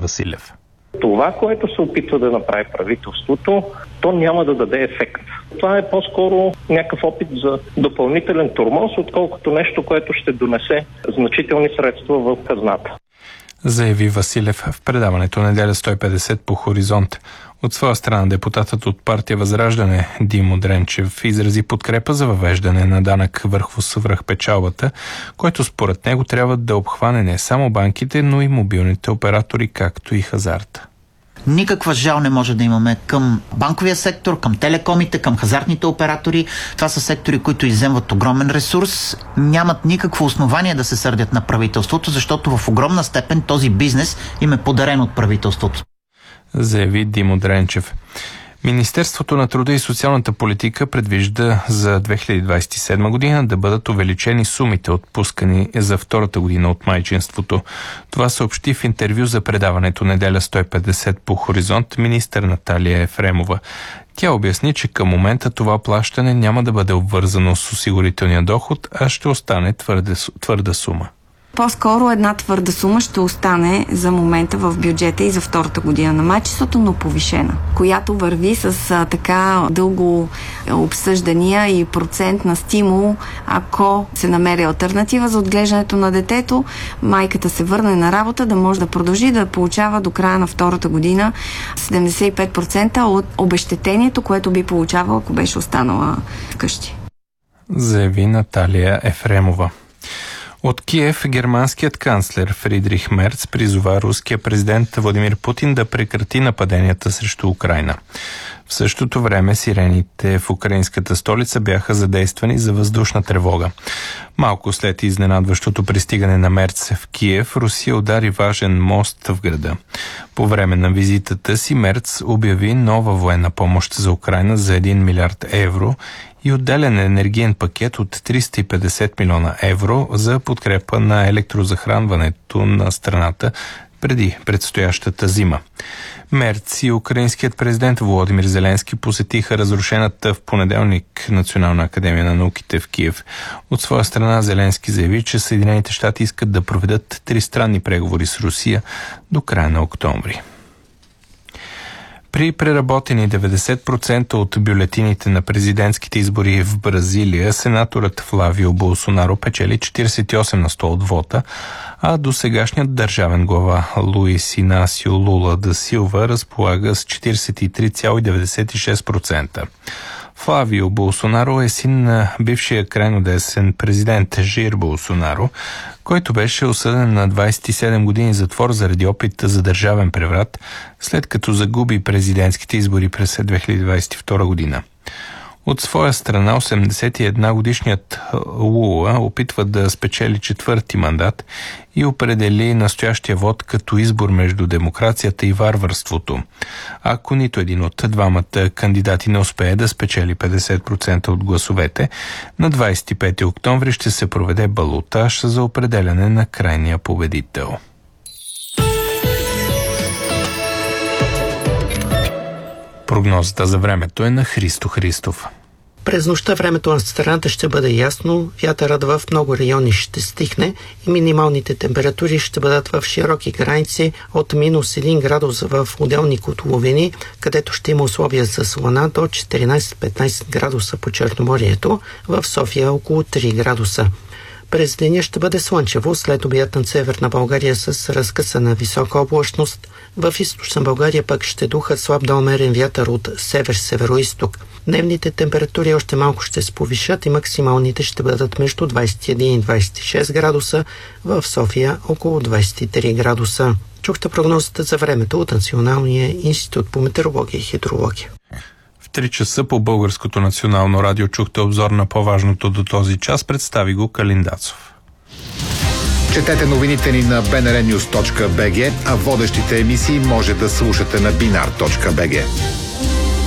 Василев. Това, което се опитва да направи правителството, то няма да даде ефект. Това е по-скоро някакъв опит за допълнителен тормоз, отколкото нещо, което ще донесе значителни средства в хазната. Заяви Василев в предаването Неделя 150 по Хоризонт. От своя страна депутатът от партия Възраждане Димо Дренчев изрази подкрепа за въвеждане на данък върху свръхпечалбата, който според него трябва да обхване не само банките, но и мобилните оператори, както и хазарта. Никаква жал не може да имаме към банковия сектор, към телекомите, към хазартните оператори. Това са сектори, които изземват огромен ресурс. Нямат никакво основание да се сърдят на правителството, защото в огромна степен този бизнес им е подарен от правителството. Заяви Димо Дренчев. Министерството на труда и социалната политика предвижда за 2027 година да бъдат увеличени сумите, отпускани за втората година от майчинството. Това съобщи в интервю за предаването Неделя 150 по Хоризонт министър Наталия Ефремова. Тя обясни, че към момента това плащане няма да бъде обвързано с осигурителния доход, а ще остане твърда сума. По-скоро една твърда сума ще остане за момента в бюджета и за втората година на майчинството, но повишена, която върви с така дълго обсъждания и процент на стимул, ако се намери алтернатива за отглеждането на детето, майката се върне на работа, да може да продължи да получава до края на втората година 75% от обезщетението, което би получавала, ако беше останала вкъщи. Заяви Наталия Ефремова. От Киев германският канцлер Фридрих Мерц призова руския президент Владимир Путин да прекрати нападенията срещу Украйна. В същото време сирените в украинската столица бяха задействани за въздушна тревога. Малко след изненадващото пристигане на Мерц в Киев, Русия удари важен мост в града. По време на визитата си Мерц обяви нова военна помощ за Украйна за 1 милиард евро и отделен енергиен пакет от 350 милиона евро за подкрепа на електрозахранването на страната преди предстоящата зима. Мерц и украинският президент Володимир Зеленски посетиха разрушената в понеделник Национална академия на науките в Киев. От своя страна Зеленски заяви, че Съединените щати искат да проведат тристранни преговори с Русия до края на октомври. При преработени 90% от бюлетините на президентските избори в Бразилия, сенаторът Флавио Болсонаро печели 48% от вота, а досегашният държавен глава Луис Инасио Лула да Силва разполага с 43,96%. Флавио Болсонаро е син на бившия крайно десен президент Жир Болсонаро, който беше осъден на 27 години затвор заради опит за държавен преврат, след като загуби президентските избори през 2022 година. От своя страна 81-годишният Лула опитва да спечели четвърти мандат и определи настоящия вод като избор между демокрацията и варварството. Ако нито един от двамата кандидати не успее да спечели 50% от гласовете, на 25 октомври ще се проведе балотаж за определяне на крайния победител. Прогнозата за времето е на Христо Христов. През нощта времето на страната ще бъде ясно, вятърът в много райони ще стихне и минималните температури ще бъдат в широки граници от минус 1 градус в отделни котловини, където ще има условия за слана до 14-15 градуса по Черноморието, в София около 3 градуса. През деня ще бъде слънчево, след обяд на северна България с разкъсана висока облачност. В източна България пък ще духа слаб до умерен вятър от север-североизток. Дневните температури още малко ще се повишат и максималните ще бъдат между 21 и 26 градуса, в София около 23 градуса. Чухте прогнозата за времето от Националния институт по метеорология и хидрология. В 3 часа по Българското национално радио чухте обзор на по-важното до този час. Представи го Калин Дацов. Четете новините ни на bnrnews.bg, а водещите емисии може да слушате на binar.bg.